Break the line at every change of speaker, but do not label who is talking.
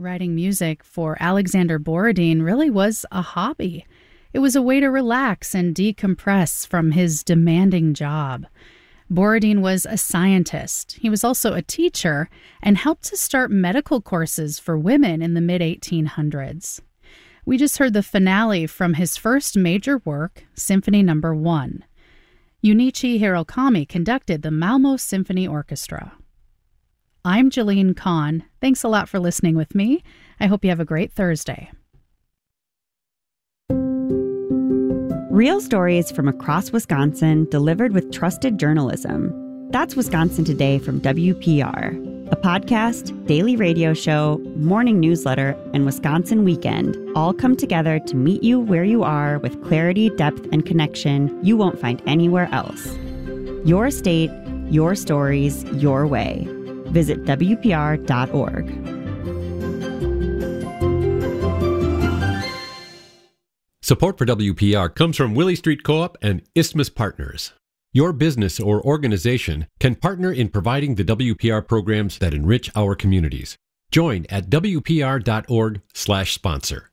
Writing music for Alexander Borodin really was a hobby. It was a way to relax and decompress from his demanding job. Borodin was a scientist. He was also a teacher and helped to start medical courses for women in the mid-1800s. We just heard the finale from his first major work, Symphony No. 1. Junichi Hirokami conducted the Malmo Symphony Orchestra. I'm Jalene Kahn. Thanks a lot for listening with me. I hope you have a great Thursday.
Real stories from across Wisconsin delivered with trusted journalism. That's Wisconsin Today from WPR, a podcast, daily radio show, morning newsletter, and Wisconsin Weekend all come together to meet you where you are with clarity, depth, and connection you won't find anywhere else. Your state, your stories, your way. Visit WPR.org.
Support for WPR comes from Willie Street Co-op and Isthmus Partners. Your business or organization can partner in providing the WPR programs that enrich our communities. Join at WPR.org/sponsor.